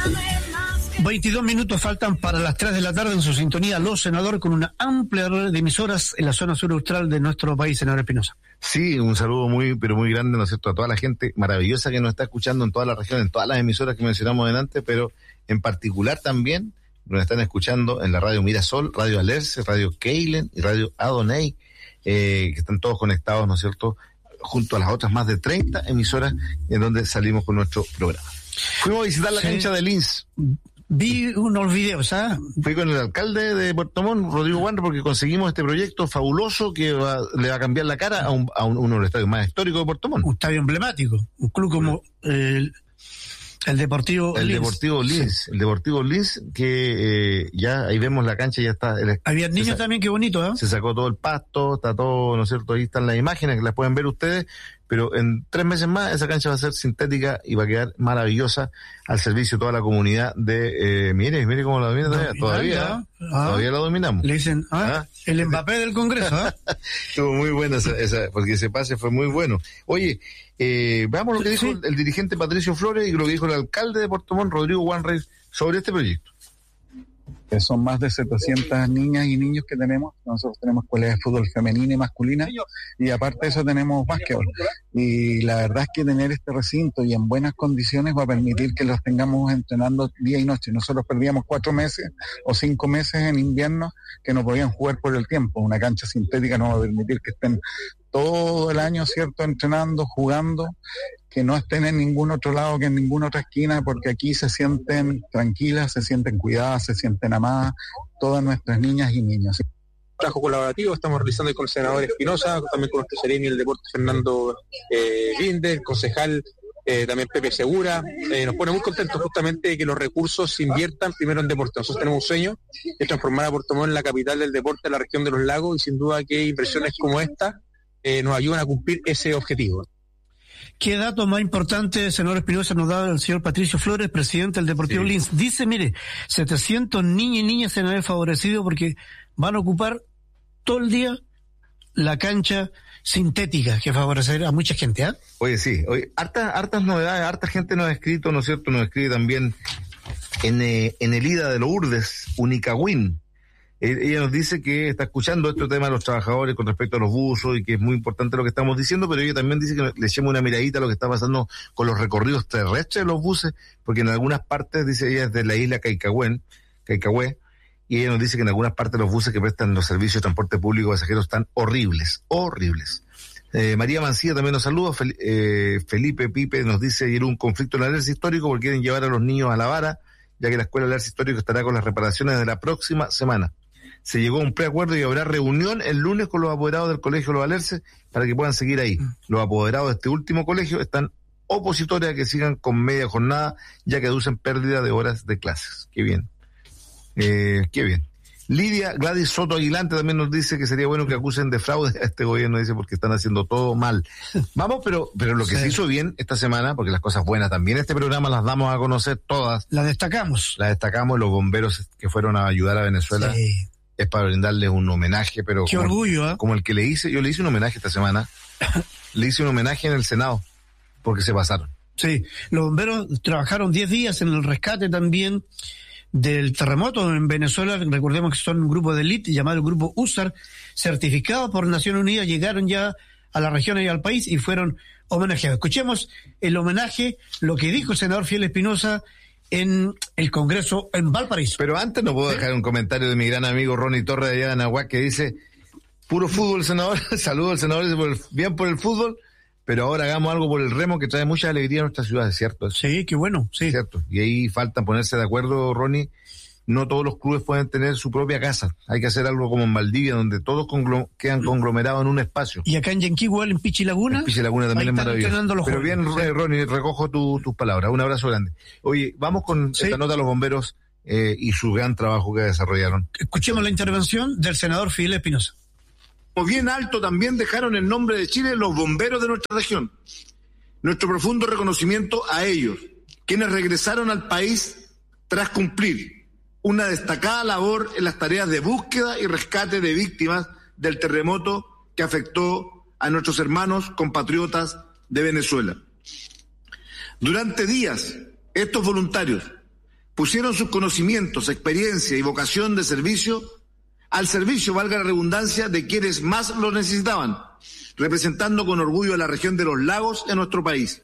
22 minutos faltan para las 3 de la tarde en su sintonía Los Senadores, con una amplia red de emisoras en la zona sur austral de nuestro país, senador Espinosa. Sí, un saludo muy, pero muy grande, ¿no es cierto?, a toda la gente maravillosa que nos está escuchando en toda la región, en todas las emisoras que mencionamos delante, pero en particular también nos están escuchando en la radio Mirasol, Radio Alerce, Radio Keilen y Radio Adonai, que están todos conectados, ¿no es cierto?, junto a las otras más de 30 emisoras en donde salimos con nuestro programa. Fuimos a visitar la cancha de Lins. Vi unos videos, ¿ah? Fui con el alcalde de Puerto Montt, Rodrigo Wander, porque conseguimos este proyecto fabuloso que le va a cambiar la cara a uno de los estadios más históricos de Puerto Montt. Un estadio emblemático, un club como el Deportivo Lins. El Deportivo Lins, que ya ahí vemos la cancha, ya está. Había niños también, qué bonito, ¿eh? Se sacó todo el pasto, está todo, ¿no es cierto? Ahí están las imágenes que las pueden ver ustedes, pero en 3 meses más esa cancha va a ser sintética y va a quedar maravillosa al servicio de toda la comunidad de... mire cómo la domina todavía la dominamos. Le dicen, el Mbappé del Congreso, Estuvo muy buena esa, porque ese pase fue muy bueno. Oye, veamos lo que dijo el dirigente Patricio Flores y lo que dijo el alcalde de Puerto Montt, Rodrigo Wander, sobre este proyecto. Son más de 700 niñas y niños que tenemos. Nosotros tenemos escuelas de fútbol femenina y masculina, y aparte de eso tenemos básquetbol. Y la verdad es que tener este recinto y en buenas condiciones va a permitir que los tengamos entrenando día y noche. Nosotros perdíamos 4 meses o 5 meses en invierno que no podían jugar por el tiempo. Una cancha sintética no va a permitir que estén todo el año, ¿cierto?, entrenando, jugando, que no estén en ningún otro lado que en ninguna otra esquina, porque aquí se sienten tranquilas, se sienten cuidadas, se sienten amadas, todas nuestras niñas y niños. Trabajo colaborativo estamos realizando con el senador Espinosa, también con nuestro sereno y el deporte Fernando Binder, concejal también Pepe Segura. Nos pone muy contentos justamente de que los recursos se inviertan primero en deporte. Nosotros tenemos un sueño, es transformar a Puerto Montt en la capital del deporte de la región de los lagos, y sin duda que inversiones como esta nos ayudan a cumplir ese objetivo. ¿Qué dato más importante, senador Espinosa, nos da el señor Patricio Flores, presidente del Deportivo Lins? Dice, mire, 700 niños y niñas se han favorecido porque van a ocupar todo el día la cancha sintética, que favorecerá a mucha gente, ¿ah? Oye, sí, hartas novedades, harta gente nos ha escrito, ¿no es cierto? Nos escribe también en el IDA de Lourdes, Unicagüín. Ella nos dice que está escuchando este tema de los trabajadores con respecto a los buzos y que es muy importante lo que estamos diciendo, pero ella también dice que le echemos una miradita a lo que está pasando con los recorridos terrestres de los buses, porque en algunas partes, dice ella, es de la isla Caicahue, y ella nos dice que en algunas partes los buses que prestan los servicios de transporte público pasajeros están horribles. María Mancilla también nos saluda. Felipe Pipe nos dice: ayer hubo un conflicto en el Alerce Histórico porque quieren llevar a los niños a la vara, ya que la escuela del Alerce Histórico estará con las reparaciones de la próxima semana. Se llegó a un preacuerdo y habrá reunión el lunes con los apoderados del colegio Los Alerce para que puedan seguir ahí. Los apoderados de este último colegio están opositores a que sigan con media jornada, ya que aducen pérdida de horas de clases. Qué bien. Qué bien. Lidia Gladys Soto Aguilante también nos dice que sería bueno que acusen de fraude a este gobierno, dice, porque están haciendo todo mal. Vamos, pero lo que se hizo bien esta semana, porque las cosas buenas también, este programa las damos a conocer todas. Las destacamos, los bomberos que fueron a ayudar a Venezuela. Sí. Es para brindarles un homenaje, pero... Qué orgullo, ¿eh? Como el que yo le hice un homenaje esta semana. Le hice un homenaje en el Senado, porque se pasaron. Sí, los bomberos trabajaron 10 días en el rescate también del terremoto en Venezuela. Recordemos que son un grupo de élite llamado el Grupo USAR, certificado por Naciones Unidas, llegaron ya a la región y al país y fueron homenajeados. Escuchemos el homenaje, lo que dijo el senador Fiel Espinosa en el Congreso en Valparaíso. Pero antes no puedo dejar un comentario de mi gran amigo Ronnie Torres de allá de Anahuac, que dice: puro fútbol, senador. Saludos al senador, bien por el fútbol, pero ahora hagamos algo por el remo, que trae mucha alegría a nuestra ciudad, ¿es cierto? Sí, qué bueno, sí. Cierto. Y ahí falta ponerse de acuerdo, Ronnie. No todos los clubes pueden tener su propia casa. Hay que hacer algo como en Valdivia, donde todos quedan conglomerados en un espacio. Y acá en Yanquihue, en Pichilaguna. En Pichilaguna también es maravilloso. Pero bien, Ronnie, recojo tus palabras. Un abrazo grande. Oye, vamos con esta nota de los bomberos y su gran trabajo que desarrollaron. Escuchemos la intervención del senador Fidel Espinosa. Bien alto también dejaron el nombre de Chile los bomberos de nuestra región. Nuestro profundo reconocimiento a ellos, quienes regresaron al país tras cumplir una destacada labor en las tareas de búsqueda y rescate de víctimas del terremoto que afectó a nuestros hermanos compatriotas de Venezuela. Durante días, estos voluntarios pusieron sus conocimientos, experiencia y vocación de servicio al servicio, valga la redundancia, de quienes más lo necesitaban, representando con orgullo a la región de los lagos en nuestro país.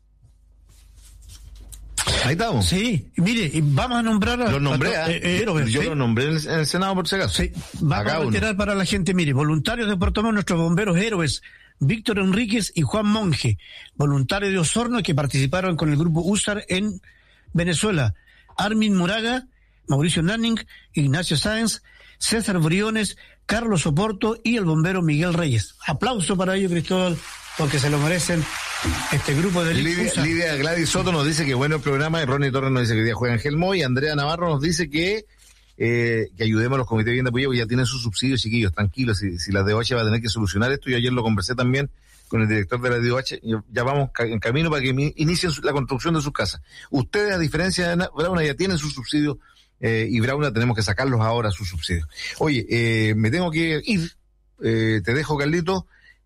Ahí estamos. Sí, mire, vamos a nombrar a... Los nombré, héroes, yo ¿sí? los nombré en el Senado por si acaso. Sí, vamos a reiterar para la gente, mire, voluntarios de Puerto Montt, nuestros bomberos héroes, Víctor Enríquez y Juan Monge, voluntarios de Osorno que participaron con el grupo USAR en Venezuela, Armin Moraga, Mauricio Nanning, Ignacio Sáenz, César Briones, Carlos Oporto y el bombero Miguel Reyes. Aplauso para ellos, Cristóbal, porque se lo merecen este grupo de Lidia Gladys Soto nos dice que bueno el programa, y Ronnie Torres nos dice que hoy día juega Ángel Moy, y Andrea Navarro nos dice que ayudemos a los comités de vivienda apoyo, que ya tienen sus subsidios, chiquillos, tranquilos, si la DOH va a tener que solucionar esto. Yo ayer lo conversé también con el director de la DOH, ya vamos en camino para que inicien la construcción de sus casas. Ustedes, a diferencia de Brauna, ya tienen sus subsidios, y Brauna tenemos que sacarlos ahora, sus subsidios. Oye, me tengo que ir, te dejo, Carlito.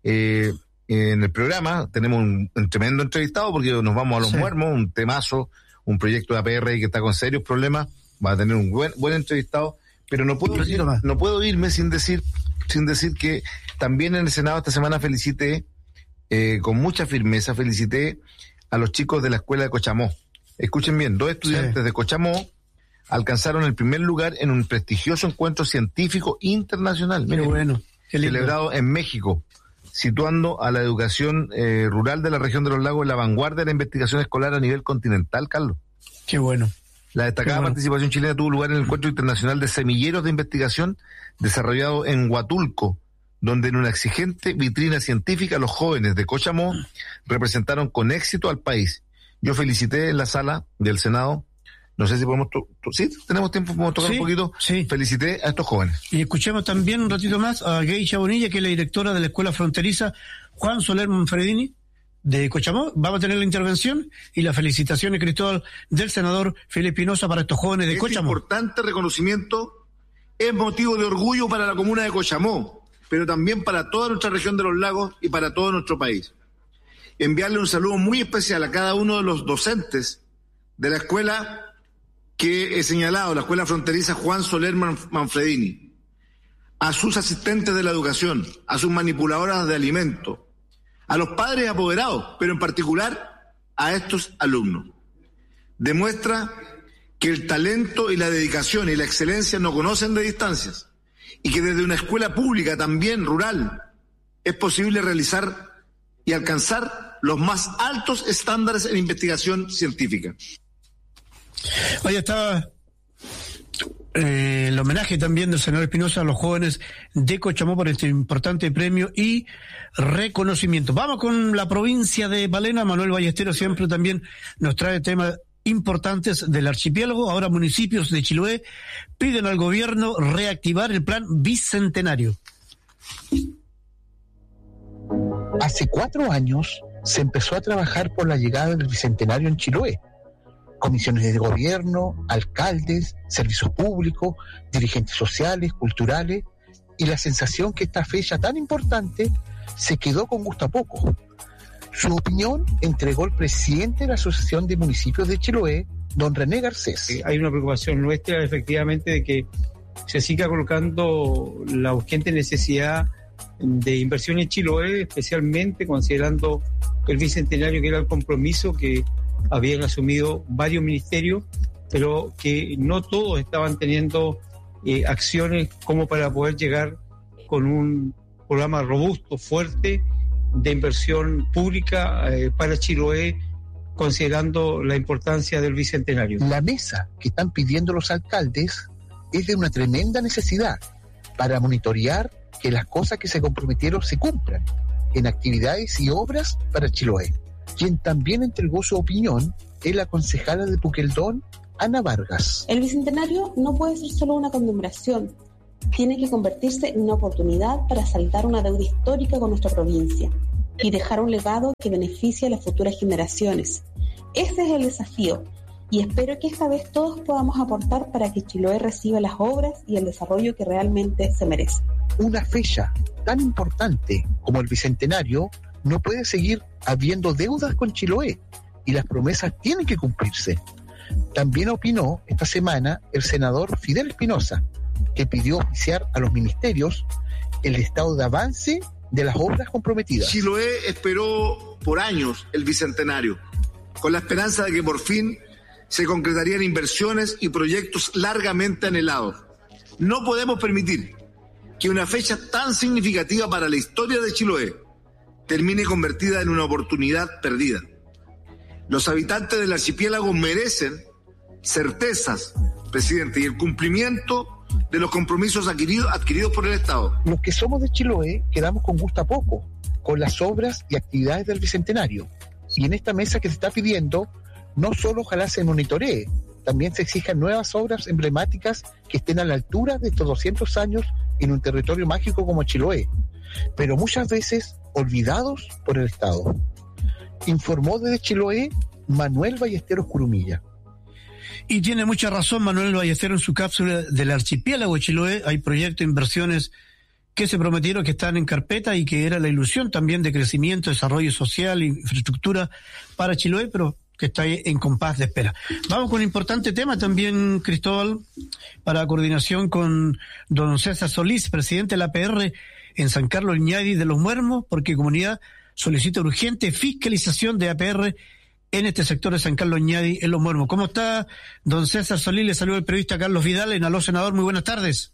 En el programa tenemos un tremendo entrevistado, porque nos vamos a los muermos, un temazo, un proyecto de APR que está con serios problemas, va a tener un buen entrevistado, pero no puedo irme sin decir que también en el Senado esta semana felicité, con mucha firmeza, a los chicos de la escuela de Cochamó. Escuchen bien, 2 estudiantes de Cochamó alcanzaron el primer lugar en un prestigioso encuentro científico internacional. Qué bueno, qué lindo. Celebrado en México, situando a la educación rural de la región de los lagos en la vanguardia de la investigación escolar a nivel continental, Carlos. Qué bueno. La destacada participación chilena tuvo lugar en el Encuentro Internacional de Semilleros de Investigación desarrollado en Huatulco, donde en una exigente vitrina científica los jóvenes de Cochamó representaron con éxito al país. Yo felicité en la sala del Senado, no sé si podemos... ¿Sí? ¿Tenemos tiempo? ¿Podemos tocar un poquito? Sí. Felicité a estos jóvenes. Y escuchemos también un ratito más a Geisha Bonilla, que es la directora de la Escuela Fronteriza Juan Soler Manfredini de Cochamó. Vamos a tener la intervención y las felicitaciones, Cristóbal, del senador Felipe Espinosa para estos jóvenes de Cochamó. Este importante reconocimiento es motivo de orgullo para la comuna de Cochamó, pero también para toda nuestra región de los lagos y para todo nuestro país. Enviarle un saludo muy especial a cada uno de los docentes de la escuela que he señalado, la Escuela Fronteriza Juan Soler Manfredini, a sus asistentes de la educación, a sus manipuladoras de alimentos, a los padres apoderados, pero en particular a estos alumnos. Demuestra que el talento y la dedicación y la excelencia no conocen de distancias, y que desde una escuela pública, también rural, es posible realizar y alcanzar los más altos estándares en investigación científica. Ahí está el homenaje también del senador Espinosa a los jóvenes de Cochamó por este importante premio y reconocimiento. Vamos con la provincia de Palena. Manuel Ballesteros siempre también nos trae temas importantes del archipiélago. Ahora municipios de Chiloé piden al gobierno reactivar el plan bicentenario. Hace 4 años se empezó a trabajar por la llegada del bicentenario en Chiloé. Comisiones de gobierno, alcaldes, servicios públicos, dirigentes sociales, culturales, y la sensación que esta fecha tan importante se quedó con gusto a poco. Su opinión entregó el presidente de la Asociación de Municipios de Chiloé, don René Garcés. Hay una preocupación nuestra, efectivamente, de que se siga colocando la urgente necesidad de inversión en Chiloé, especialmente considerando el bicentenario, que era el compromiso que habían asumido varios ministerios, pero que no todos estaban teniendo acciones como para poder llegar con un programa robusto, fuerte, de inversión pública para Chiloé, considerando la importancia del bicentenario. La mesa que están pidiendo los alcaldes es de una tremenda necesidad para monitorear que las cosas que se comprometieron se cumplan en actividades y obras para Chiloé. Quien también entregó su opinión es la concejala de Puqueldón, Ana Vargas. El bicentenario no puede ser solo una conmemoración, tiene que convertirse en una oportunidad para saldar una deuda histórica con nuestra provincia y dejar un legado que beneficie a las futuras generaciones. Ese es el desafío y espero que esta vez todos podamos aportar para que Chiloé reciba las obras y el desarrollo que realmente se merece. Una fecha tan importante como el bicentenario no puede seguir habiendo deudas con Chiloé y las promesas tienen que cumplirse. También opinó esta semana el senador Fidel Espinosa, que pidió oficiar a los ministerios el estado de avance de las obras comprometidas. Chiloé esperó por años el bicentenario, con la esperanza de que por fin se concretarían inversiones y proyectos largamente anhelados. No podemos permitir que una fecha tan significativa para la historia de Chiloé termine convertida en una oportunidad perdida. Los habitantes del archipiélago merecen certezas, presidente, y el cumplimiento de los compromisos adquiridos por el Estado. Los que somos de Chiloé quedamos con gusto a poco con las obras y actividades del Bicentenario. Y en esta mesa que se está pidiendo, no solo ojalá se monitoree, también se exijan nuevas obras emblemáticas que estén a la altura de estos 200 años en un territorio mágico como Chiloé, pero muchas veces olvidados por el Estado. Informó desde Chiloé Manuel Ballesteros Curumilla. Y tiene mucha razón Manuel Ballesteros en su cápsula del archipiélago de Chiloé. Hay proyectos, inversiones que se prometieron, que están en carpeta y que era la ilusión también de crecimiento, desarrollo social, infraestructura para Chiloé, pero que está en compás de espera. Vamos con un importante tema también, Cristóbal, para coordinación con don César Solís, presidente de la APR en San Carlos Ñadi de Los Muermos, porque comunidad solicita urgente fiscalización de APR en este sector de San Carlos Ñadi en Los Muermos. ¿Cómo está don César Solís? Le saluda el periodista Carlos Vidal en Aló Senador. Muy buenas tardes.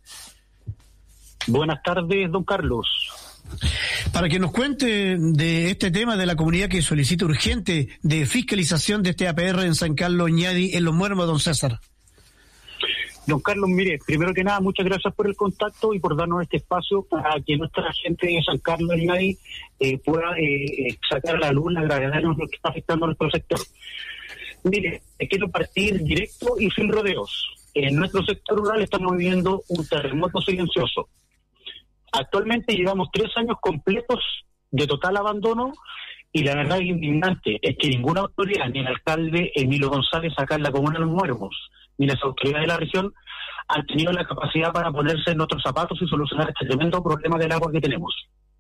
Buenas tardes, don Carlos. Para que nos cuente de este tema de la comunidad que solicita urgente de fiscalización de este APR en San Carlos Ñadi en Los Muermos, don César. Don Carlos, mire, primero que nada, muchas gracias por el contacto y por darnos este espacio para que nuestra gente de San Carlos Ñadi pueda sacar a la luz la gravedad de lo que está afectando a nuestro sector. Mire, quiero partir directo y sin rodeos. En nuestro sector rural estamos viviendo un terremoto silencioso. Actualmente llevamos 3 años completos de total abandono y la verdad indignante es que ninguna autoridad, ni el alcalde Emilio González acá en la comuna de Los Muermos, ni las autoridades de la región han tenido la capacidad para ponerse en nuestros zapatos y solucionar este tremendo problema del agua que tenemos.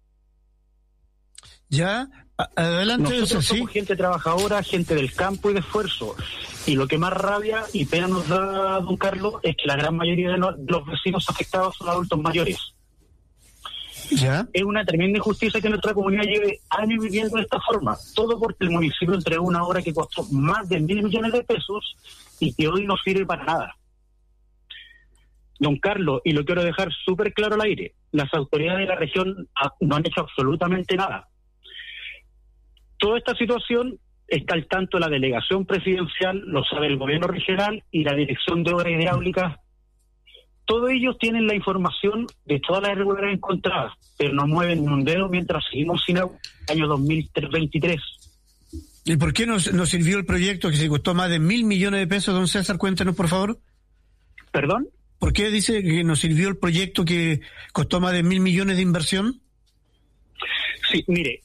Ya, adelante. Nosotros somos gente trabajadora, gente del campo y de esfuerzo. Y lo que más rabia y pena nos da, don Carlos, es que la gran mayoría de los vecinos afectados son adultos mayores. ¿Ya? Es una tremenda injusticia que nuestra comunidad lleve años viviendo de esta forma. Todo porque el municipio entregó una obra que costó más de 1.000 millones de pesos y que hoy no sirve para nada. Don Carlos, y lo quiero dejar súper claro al aire, las autoridades de la región no han hecho absolutamente nada. Toda esta situación está al tanto de la delegación presidencial, lo sabe el gobierno regional y la dirección de obras hidráulicas. Todos ellos tienen la información de todas las irregularidades encontradas, pero no mueven ni un dedo mientras seguimos sin agua en el año 2023. ¿Y por qué nos sirvió el proyecto que se costó más de 1.000 millones de pesos, don César? Cuéntenos, por favor. ¿Perdón? ¿Por qué dice que nos sirvió el proyecto que costó más de 1.000 millones de inversión? Sí, mire,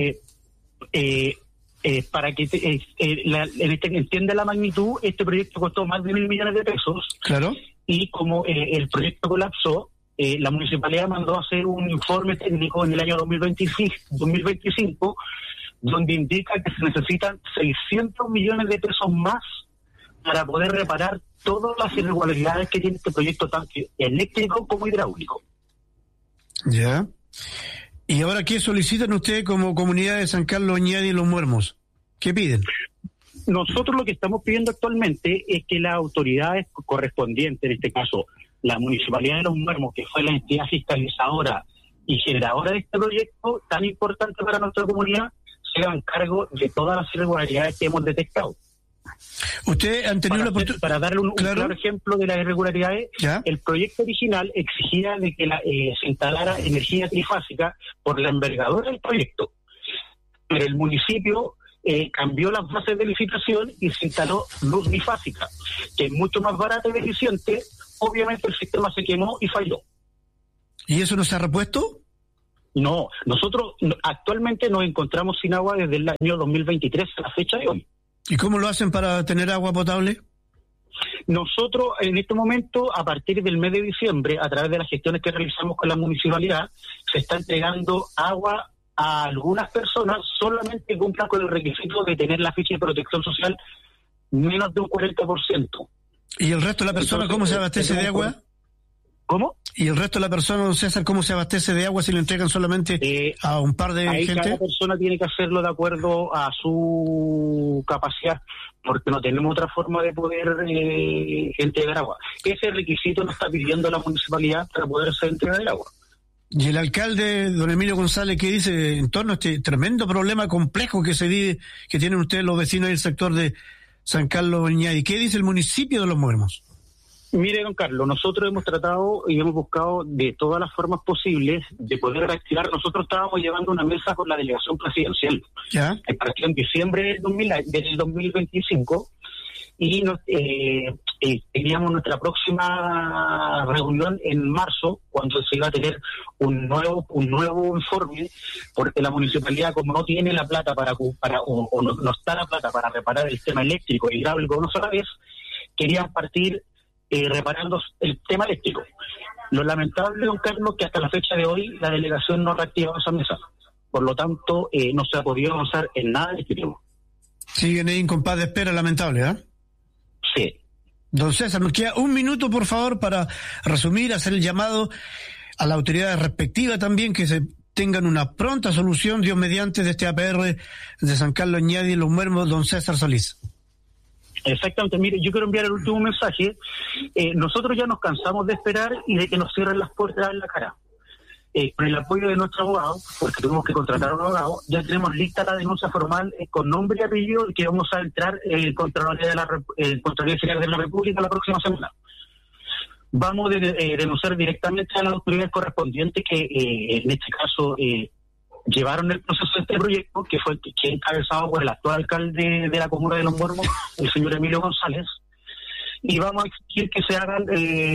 para que entienda la magnitud, este proyecto costó más de 1.000 millones de pesos. Claro. Y como el proyecto colapsó, la municipalidad mandó a hacer un informe técnico en el año 2025, donde indica que se necesitan 600 millones de pesos más para poder reparar todas las irregularidades que tiene este proyecto, tanto eléctrico como hidráulico. Ya. ¿Y ahora qué solicitan ustedes como comunidad de San Carlos Ñadi y Los Muermos? ¿Qué piden? Nosotros lo que estamos pidiendo actualmente es que las autoridades correspondientes, en este caso la Municipalidad de Los Muermos, que fue la entidad fiscalizadora y generadora de este proyecto tan importante para nuestra comunidad, se hagan cargo de todas las irregularidades que hemos detectado. ¿Usted han tenido la oportunidad? Para darle un claro ejemplo de las irregularidades, ¿ya? El proyecto original exigía de que se instalara energía trifásica por la envergadura del proyecto, pero el municipio cambió las bases de licitación y se instaló luz bifásica, que es mucho más barata y eficiente. Obviamente el sistema se quemó y falló. ¿Y eso no se ha repuesto? No, nosotros actualmente nos encontramos sin agua desde el año 2023 a la fecha de hoy. ¿Y cómo lo hacen para tener agua potable? Nosotros en este momento, a partir del mes de diciembre, a través de las gestiones que realizamos con la municipalidad, se está entregando agua a algunas personas solamente que cumplan con el requisito de tener la ficha de protección social menos de un 40%. ¿Y el resto de la persona cómo se abastece de agua? ¿Cómo? ¿Y el resto de la persona, don César, cómo se abastece de agua si lo entregan solamente a un par de ahí gente? Cada persona tiene que hacerlo de acuerdo a su capacidad, porque no tenemos otra forma de poder entregar agua. Ese requisito nos está pidiendo la municipalidad para poder hacer entrega del agua. Y el alcalde, don Emilio González, ¿qué dice en torno a este tremendo problema complejo que se vive, que tienen ustedes los vecinos del sector de San Carlos Ñadi? ¿Qué dice el municipio de Los Muermos? Mire, don Carlos, nosotros hemos tratado y hemos buscado de todas las formas posibles de poder reactivar. Nosotros estábamos llevando una mesa con la delegación presidencial. ¿Ya? Partió en diciembre del 2025 y teníamos nuestra próxima reunión en marzo, cuando se iba a tener un nuevo informe, porque la municipalidad, como no tiene la plata o no está la plata para reparar el tema eléctrico y hidráulico una sola vez, querían partir reparando el tema eléctrico. Lo lamentable, don Carlos, que hasta la fecha de hoy la delegación no ha reactivado esa mesa. Por lo tanto, no se ha podido avanzar en nada eléctrico. Siguen ahí en compás de espera, lamentable, ¿eh? Sí. Don César, nos queda un minuto, por favor, para resumir, hacer el llamado a las autoridades respectivas también, que se tengan una pronta solución, Dios mediante, de este APR de San Carlos Ñadi y Los Muermos, don César Solís. Exactamente, mire, yo quiero enviar el último mensaje. Nosotros ya nos cansamos de esperar y de que nos cierren las puertas en la cara. Con el apoyo de nuestro abogado, porque tuvimos que contratar a un abogado, ya tenemos lista la denuncia formal con nombre y apellido, que vamos a entrar en Contraloría General de la República la próxima semana. Vamos a denunciar directamente a las autoridades correspondientes que en este caso llevaron el proceso de este proyecto, que fue encabezado por el actual alcalde de la comuna de Los Muermos, el señor Emilio González, y vamos a exigir que se hagan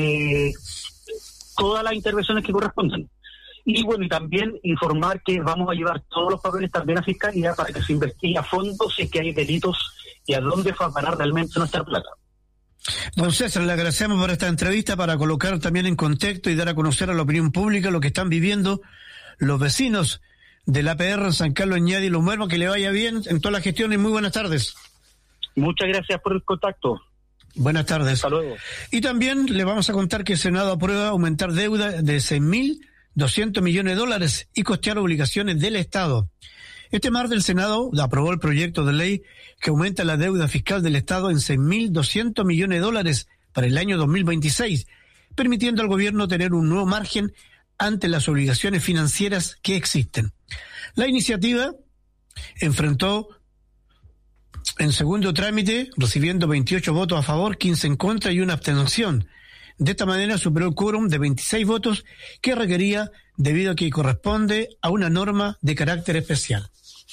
todas las intervenciones que correspondan. Y bueno, y también informar que vamos a llevar todos los papeles también a Fiscalía para que se investigue a fondo si es que hay delitos y a dónde fue a parar realmente nuestra plata. Don César, le agradecemos por esta entrevista para colocar también en contexto y dar a conocer a la opinión pública lo que están viviendo los vecinos del APR en San Carlos Ñadi y Los Muermos. Que le vaya bien en toda la gestión y muy buenas tardes. Muchas gracias por el contacto. Buenas tardes. Hasta luego. Y también le vamos a contar que el Senado aprueba aumentar deuda de $6.200 millones y costear obligaciones del Estado. Este martes el Senado aprobó el proyecto de ley que aumenta la deuda fiscal del Estado en $6.200 millones para el año 2026, permitiendo al gobierno tener un nuevo margen ante las obligaciones financieras que existen. La iniciativa enfrentó en segundo trámite, recibiendo 28 votos a favor, 15 en contra y una abstención. De esta manera superó el quórum de 26 votos que requería debido a que corresponde a una norma de carácter especial.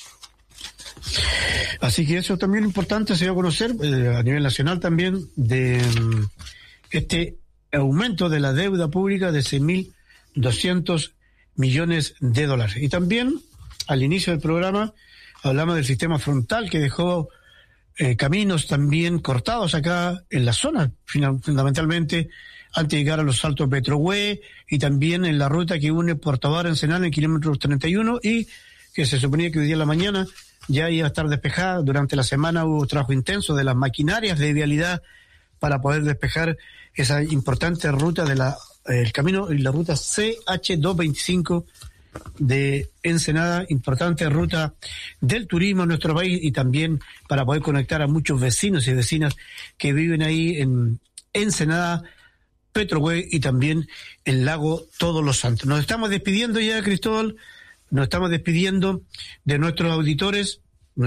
Así que eso también es importante, se dio a conocer a nivel nacional también de este aumento de la deuda pública de $6.200 millones. Y también al inicio del programa hablamos del sistema frontal que dejó caminos también cortados acá en la zona, fundamentalmente antes de llegar a los Saltos Petrohue y también en la ruta que une Puerto Vara, Ensenada, en el kilómetro 31, y que se suponía que hoy día en la mañana ya iba a estar despejada. Durante la semana hubo trabajo intenso de las maquinarias de vialidad para poder despejar esa importante ruta de el camino y la ruta CH225 de Ensenada, importante ruta del turismo en nuestro país y también para poder conectar a muchos vecinos y vecinas que viven ahí en Ensenada, Petrohue y también el lago Todos los Santos. Nos estamos despidiendo ya, Cristóbal, nos estamos despidiendo de nuestros auditores,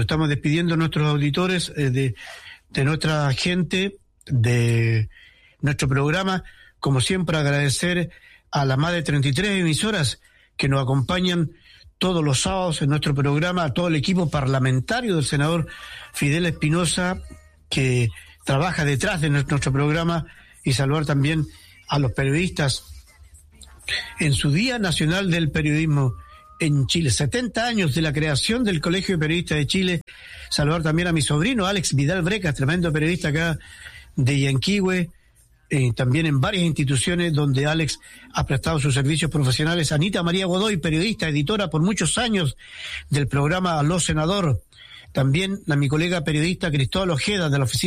de nuestra gente, de nuestro programa. Como siempre, agradecer a las más de 33 emisoras que nos acompañan todos los sábados en nuestro programa, a todo el equipo parlamentario del senador Fidel Espinosa, que trabaja detrás de nuestro programa, y saludar también a los periodistas en su Día Nacional del Periodismo en Chile, 70 años de la creación del Colegio de Periodistas de Chile. Saludar también a mi sobrino Alex Vidal Brecas, tremendo periodista acá de Yanquihue, también en varias instituciones donde Alex ha prestado sus servicios profesionales. Anita María Godoy, periodista, editora por muchos años del programa Aló Senador. También a mi colega periodista Cristóbal Ojeda de la oficina